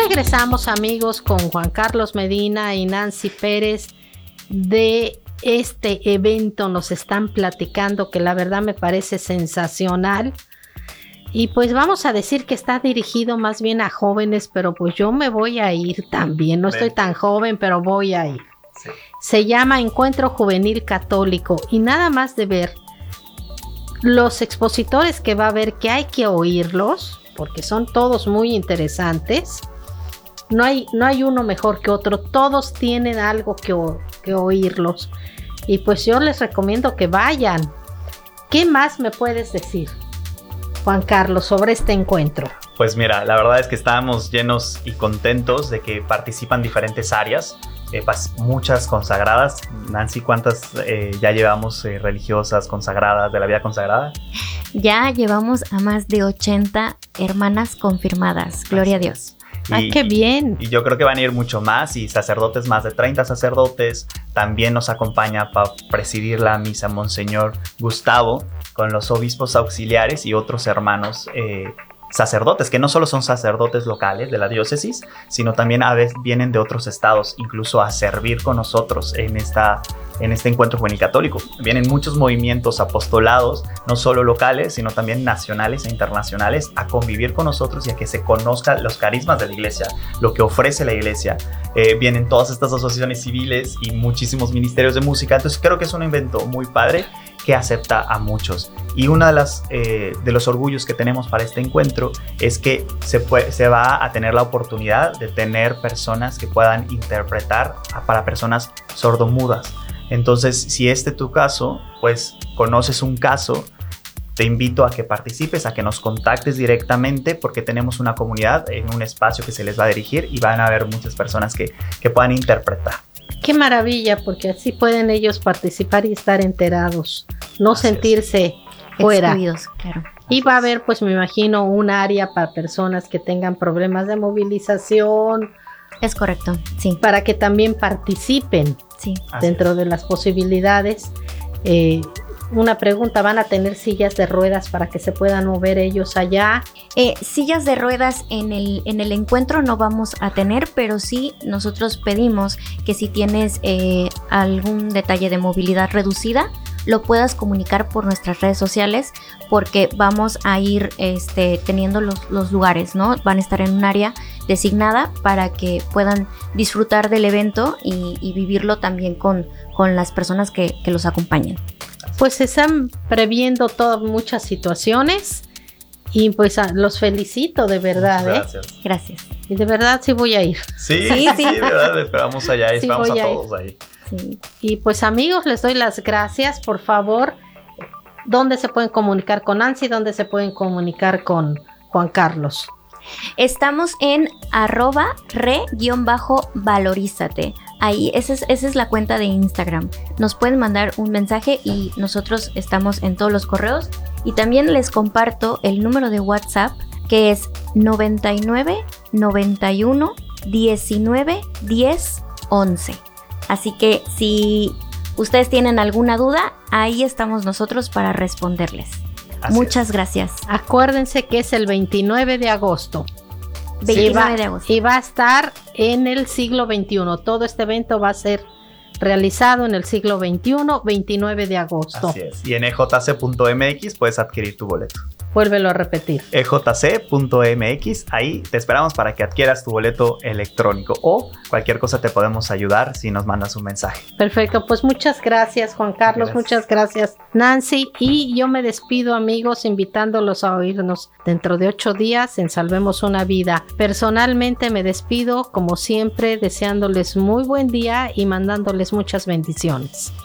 regresamos, amigos, con Juan Carlos Medina y Nancy Pérez de este evento. Nos están platicando que la verdad me parece sensacional. Y pues vamos a decir que está dirigido más bien a jóvenes, pero pues yo me voy a ir también. No estoy tan joven, pero voy a ir. Sí. Se llama Encuentro Juvenil Católico y nada más de ver los expositores que va a haber, que hay que oírlos, porque son todos muy interesantes. No hay uno mejor que otro, todos tienen algo que oírlos. Y pues yo les recomiendo que vayan. ¿Qué más me puedes decir, Juan Carlos, sobre este encuentro? Pues mira, la verdad es que estábamos llenos y contentos de que participan diferentes áreas, muchas consagradas. Nancy, ¿cuántas ya llevamos religiosas consagradas, de la vida consagrada? Ya llevamos a más de 80 hermanas confirmadas, gloria a Dios. ¡Ay, qué bien! Y yo creo que van a ir mucho más, y sacerdotes, más de 30 sacerdotes. También nos acompaña para presidir la misa Monseñor Gustavo, con los obispos auxiliares y otros hermanos sacerdotes, que no solo son sacerdotes locales de la diócesis, sino también a veces vienen de otros estados, incluso a servir con nosotros en este encuentro juvenil católico. Vienen muchos movimientos apostolados, no solo locales, sino también nacionales e internacionales, a convivir con nosotros y a que se conozcan los carismas de la iglesia, lo que ofrece la iglesia. Vienen todas estas asociaciones civiles y muchísimos ministerios de música. Entonces creo que es un evento muy padre que acepta a muchos. Y uno de los orgullos que tenemos para este encuentro es que se va a tener la oportunidad de tener personas que puedan interpretar para personas sordomudas. Entonces, si este es tu caso, pues conoces un caso, te invito a que participes, a que nos contactes directamente, porque tenemos una comunidad en un espacio que se les va a dirigir y van a haber muchas personas que puedan interpretar. ¡Qué maravilla! Porque así pueden ellos participar y estar enterados, no así sentirse fuera. Excluidos, claro. Y va a haber, pues me imagino, un área para personas que tengan problemas de movilización. Es correcto, sí. Para que también participen, sí, dentro de las posibilidades. Una pregunta, ¿van a tener sillas de ruedas para que se puedan mover ellos allá? Sillas de ruedas en el encuentro no vamos a tener, pero sí nosotros pedimos que si tienes algún detalle de movilidad reducida, lo puedas comunicar por nuestras redes sociales, porque vamos a ir teniendo los lugares, ¿no? Van a estar en un área designada para que puedan disfrutar del evento y vivirlo también con las personas que los acompañan. Pues se están previendo muchas situaciones y pues los felicito de verdad. Gracias. Gracias. Y de verdad sí voy a ir. Sí, de verdad, esperamos allá, sí, esperamos a todos ahí. Sí. Y pues amigos, les doy las gracias. Por favor, ¿dónde se pueden comunicar con Nancy? ¿Dónde se pueden comunicar con Juan Carlos? Estamos en @re_valorízate. Ahí, esa es la cuenta de Instagram. Nos pueden mandar un mensaje y nosotros estamos en todos los correos. Y también les comparto el número de WhatsApp, que es 99 91 19 10 11. Así que si ustedes tienen alguna duda, ahí estamos nosotros para responderles. Muchas gracias. Acuérdense que es el 29 de agosto. 29 de agosto. Y va a estar en el siglo XXI. Todo este evento va a ser realizado en el siglo XXI, 29 de agosto. Así es. Y en ejc.mx puedes adquirir tu boleto. Vuélvelo a repetir. ejc.mx, ahí te esperamos para que adquieras tu boleto electrónico, o cualquier cosa te podemos ayudar si nos mandas un mensaje. Perfecto, pues muchas gracias, Juan Carlos, muchas gracias, Nancy, y yo me despido, amigos, invitándolos a oírnos dentro de 8 días en Salvemos una Vida. Personalmente me despido, como siempre, deseándoles muy buen día y mandándoles muchas bendiciones.